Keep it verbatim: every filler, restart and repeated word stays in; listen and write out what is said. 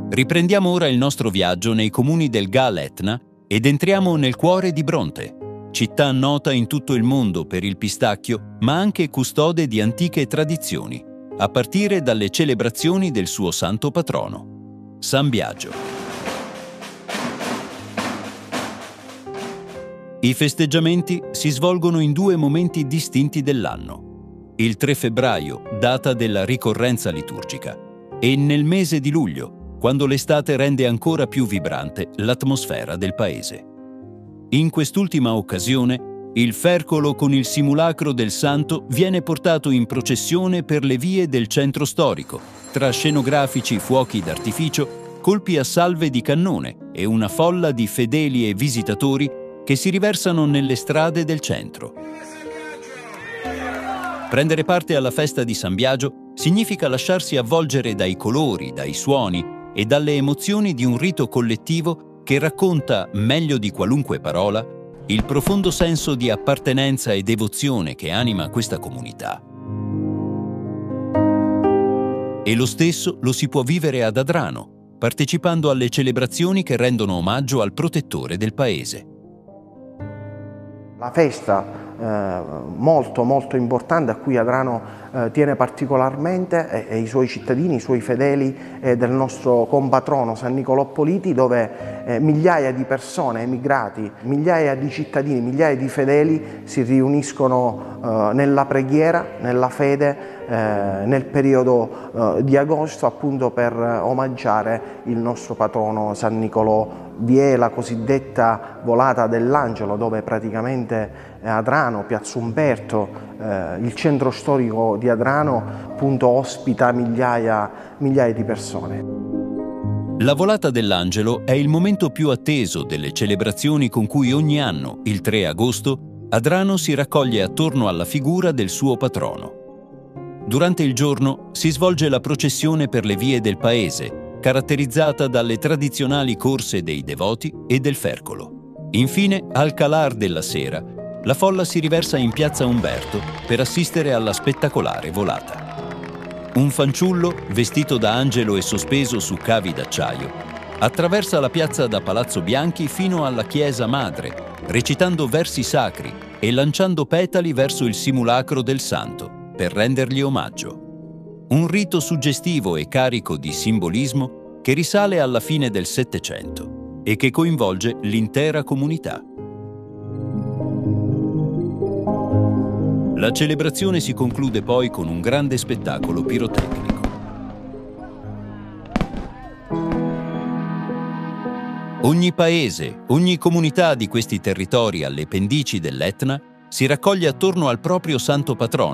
Riprendiamo ora il nostro viaggio nei comuni del Gal Etna ed entriamo nel cuore di Bronte, città nota in tutto il mondo per il pistacchio, ma anche custode di antiche tradizioni, a partire dalle celebrazioni del suo santo patrono, San Biagio. I festeggiamenti si svolgono in due momenti distinti dell'anno: il tre febbraio, data della ricorrenza liturgica, e nel mese di luglio, quando l'estate rende ancora più vibrante l'atmosfera del paese. In quest'ultima occasione, il fercolo con il simulacro del santo viene portato in processione per le vie del centro storico, tra scenografici fuochi d'artificio, colpi a salve di cannone e una folla di fedeli e visitatori che si riversano nelle strade del centro. Prendere parte alla festa di San Biagio significa lasciarsi avvolgere dai colori, dai suoni e dalle emozioni di un rito collettivo che racconta, meglio di qualunque parola, il profondo senso di appartenenza e devozione che anima questa comunità. E lo stesso lo si può vivere ad Adrano, partecipando alle celebrazioni che rendono omaggio al protettore del paese. La festa eh, molto molto importante a cui Adrano eh, tiene particolarmente e, e i suoi cittadini, i suoi fedeli eh, del nostro compatrono San Nicolò Politi, dove eh, migliaia di persone, emigrati, migliaia di cittadini, migliaia di fedeli si riuniscono eh, nella preghiera, nella fede, eh, nel periodo eh, di agosto, appunto per omaggiare il nostro patrono San Nicolò. Vi è la cosiddetta volata dell'Angelo, dove praticamente Adrano, Piazza Umberto, eh, il centro storico di Adrano, appunto ospita migliaia, migliaia di persone. La volata dell'Angelo è il momento più atteso delle celebrazioni con cui ogni anno, il tre agosto, Adrano si raccoglie attorno alla figura del suo patrono. Durante il giorno si svolge la processione per le vie del paese, caratterizzata dalle tradizionali corse dei devoti e del fercolo. Infine, al calar della sera, la folla si riversa in piazza Umberto per assistere alla spettacolare volata. Un fanciullo, vestito da angelo e sospeso su cavi d'acciaio, attraversa la piazza da Palazzo Bianchi fino alla chiesa madre, recitando versi sacri e lanciando petali verso il simulacro del santo per rendergli omaggio. Un rito suggestivo e carico di simbolismo che risale alla fine del Settecento e che coinvolge l'intera comunità. La celebrazione si conclude poi con un grande spettacolo pirotecnico. Ogni paese, ogni comunità di questi territori alle pendici dell'Etna si raccoglie attorno al proprio santo patrono,